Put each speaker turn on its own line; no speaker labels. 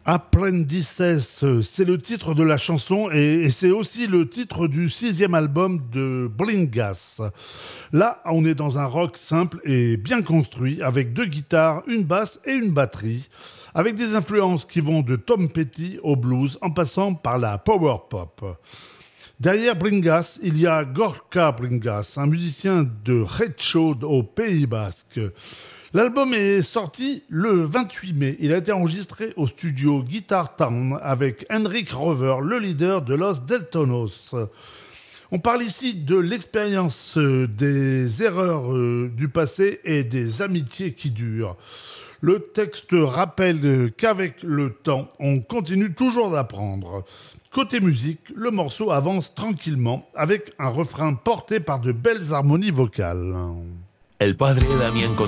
Aprendices, c'est le titre de la chanson et c'est aussi le titre du 6e album de Bringas. Là, on est dans un rock simple et bien construit avec 2 guitares, une basse et une batterie, avec des influences qui vont de Tom Petty au blues en passant par la power pop. Derrière Bringas, il y a Gorka Bringas, un musicien de Retxo au Pays Basque. L'album est sorti le 28 mai. Il a été enregistré au studio Guitar Town avec Henrik Rover, le leader de Los Deltonos. On parle ici de l'expérience des erreurs du passé et des amitiés qui durent. Le texte rappelle qu'avec le temps, on continue toujours d'apprendre. Côté musique, le morceau avance tranquillement avec un refrain porté par de belles harmonies vocales.
El padre Damián